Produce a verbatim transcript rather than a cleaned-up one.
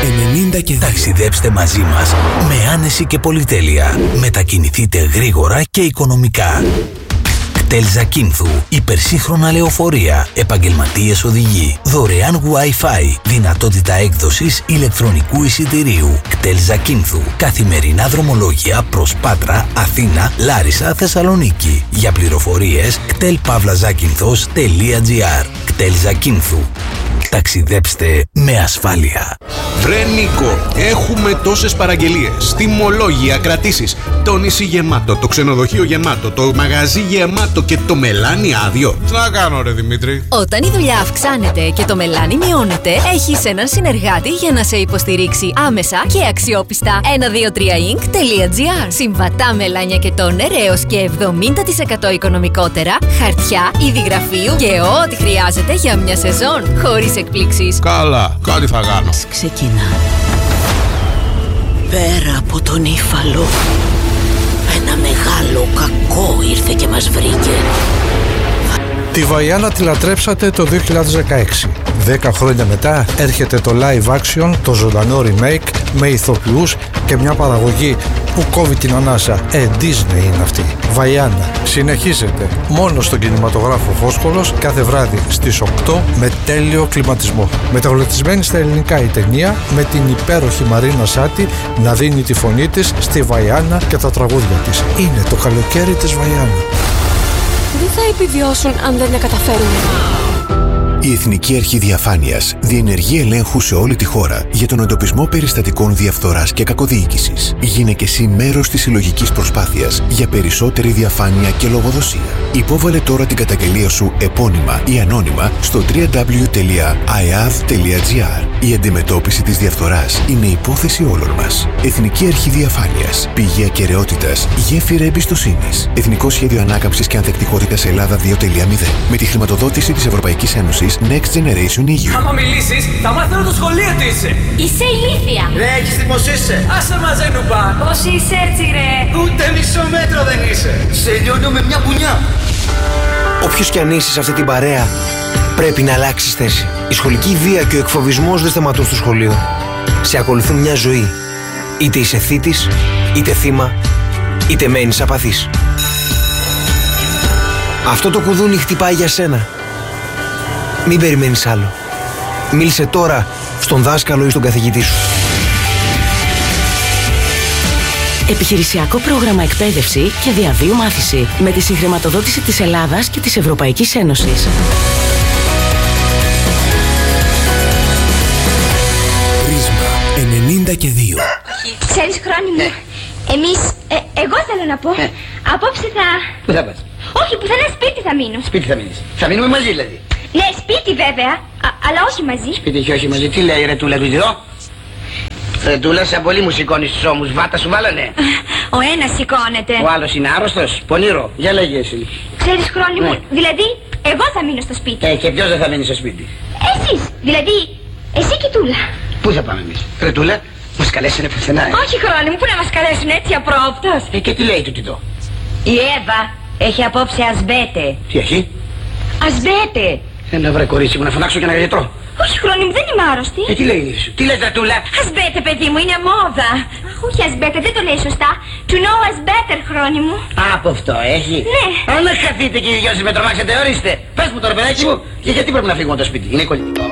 ενενήντα και δύο. Ταξιδέψτε μαζί μας με άνεση και πολυτέλεια. Μετακινηθείτε γρήγορα και οικονομικά. κτέλ Ζακίνθου. Υπερσύγχρονα λεωφορεία. Επαγγελματίες οδηγοί. Δωρεάν Wi-Fi. Δυνατότητα έκδοσης ηλεκτρονικού εισιτηρίου. κτέλ Ζακίνθου. Καθημερινά δρομολόγια προς Πάτρα, Αθήνα, Λάρισα, Θεσσαλονίκη. Για πληροφορίες κτέλ παύλα ζάκυνθος τελεία τζι άρ. κτέλ Ζακίνθου. Ταξιδέψτε με ασφάλεια. Βρε Νίκο, έχουμε τόσες παραγγελίες, τιμολόγια, κρατήσεις. Το νησί γεμάτο, το ξενοδοχείο γεμάτο, το μαγαζί γεμάτο και το μελάνι άδειο. Τι να κάνω ρε Δημήτρη? Όταν η δουλειά αυξάνεται και το μελάνι μειώνεται, έχεις έναν συνεργάτη για να σε υποστηρίξει άμεσα και αξιόπιστα. ένα δύο τρία ινκ τελεία τζι άρ. Συμβατά μελάνια και τόνερ έως και εβδομήντα τοις εκατό οικονομικότερα, χαρτιά, είδη γραφείου και ό,τι χρειάζεται για μια σεζόν. Χωρίς εκπλήξεις. Καλά, κάτι θα κάνω. Ξεκινά. Πέρα από τον Ήφαλο, ένα μεγάλο κακό ήρθε και μας βρήκε. Τη Βαϊάννα τη λατρέψατε το δύο χιλιάδες δεκαέξι. Δέκα χρόνια μετά έρχεται το live action, το ζωντανό remake με ηθοποιούς και μια παραγωγή που κόβει την ανάσα. Ε, Disney είναι αυτή. Βαϊάννα συνεχίζεται μόνο στον κινηματογράφο Φόσκολος κάθε βράδυ στις οκτώ με τέλειο κλιματισμό. Μεταγλωτισμένη στα ελληνικά η ταινία με την υπέροχη Μαρίνα Σάτι να δίνει τη φωνή της στη Βαϊάννα και τα τραγούδια της. Είναι το καλοκαίρι της Βαϊάννα. Δεν θα επιβιώσουν αν δεν τα καταφέρουν. Η Εθνική Αρχή Διαφάνειας διενεργεί ελέγχου σε όλη τη χώρα για τον εντοπισμό περιστατικών διαφθοράς και κακοδιοίκησης. Γίνε και εσύ μέρος της συλλογικής προσπάθειας για περισσότερη διαφάνεια και λογοδοσία. Υπόβαλε τώρα την καταγγελία σου επώνυμα ή ανώνυμα στο double-u double-u double-u τελεία άι έι έι βι τελεία τζι άρ. Η αντιμετώπιση της διαφθοράς είναι υπόθεση όλων μας. Εθνική Αρχή Διαφάνειας. Πηγή ακεραιότητας. Γέφυρα εμπιστοσύνης. Εθνικό Σχέδιο Ανάκαμψης και Ανθεκτικότητας Ελλάδα δύο τελεία μηδέν. Με τη χρηματοδότηση της Ευρωπαϊκής Ένωσης Next Generation ι γιου. Άμα μιλήσεις, θα μάθω το σχολείο τι είσαι. Είσαι ηλίθια. Ρε, έχεις τι πως είσαι. Άσε μαζέ νουπά. Πώς είσαι έτσι ρε. Ούτε μισό μέτρο δεν είσαι. Σε λιώνω με μια πουνιά. Όποιος κι αν είσαι σε αυτή την παρέα, πρέπει να αλλάξεις θέση. Η σχολική βία και ο εκφοβισμός δεν σταματούν στο σχολείο. Σε ακολουθούν μια ζωή. Είτε είσαι θήτης, είτε θύμα, είτε μένεις απαθής. Αυτό το κουδούνι χτυπάει για σένα. Μην περιμένεις άλλο. Μίλησε τώρα στον δάσκαλο ή στον καθηγητή σου. Επιχειρησιακό πρόγραμμα εκπαίδευση και διαβίου μάθηση με τη συγχρηματοδότηση της Ελλάδας και της Ευρωπαϊκής Ένωσης. Πρίσμα ενενήντα και δύο. Ξέρεις Χρόνη μου, εμείς, ε, εγώ θέλω να πω, απόψε θα... Πού θα πας? Όχι, πουθενά σπίτι θα μείνω. Σπίτι θα μείνεις. Θα μείνουμε μαζί δηλαδή. Ναι, σπίτι βέβαια, α, αλλά όχι μαζί. Σπίτι και όχι μαζί. Τι λέει η Ρετούλα του εδώ? Ρετούλα, σαν πολύ μου σηκώνεις τους ώμους. Βάτα σου βάλανε. Ο ένας σηκώνεται. Ο άλλος είναι άρρωστος. Πονήρο. Για λέγε εσύ. Ξέρεις Χρόνη μου, Ναι. δηλαδή εγώ θα μείνω στο σπίτι. Ε, και ποιος δεν θα μείνει στο σπίτι? Εσείς, δηλαδή εσύ και Τούλα. Πού θα πάμε εμείς? Ρετούλα, μας καλέσανε πουθενά, ε. Όχι Χρόνη μου, πού να μας καλέσουν έτσι απρόπτως. Ε, και τι λέει του τιτό? Η Εύα έχει απόψε ασβέτε. Τι έχει? Ασβέτε. Έλα βρε κορίτσι μου να φωνάξω και να γιατρό. Όχι Χρόνη μου, δεν είμαι άρρωστη. Ε, τι λέει η σου? Τι λες Ρετούλα? Ασβέτε παιδί μου, είναι μόδα. Αχ, όχι ασβέτε, δεν το λέει σωστά. To know us better Χρόνη μου. Α, από αυτό έχει? Ναι. Αν χαθείτε και οι δυο σας με τρομάξετε, ορίστε. Πες μου τώρα παιδάκι μου, και γιατί πρέπει να φύγουμε από το σπίτι? Είναι κολλητικό.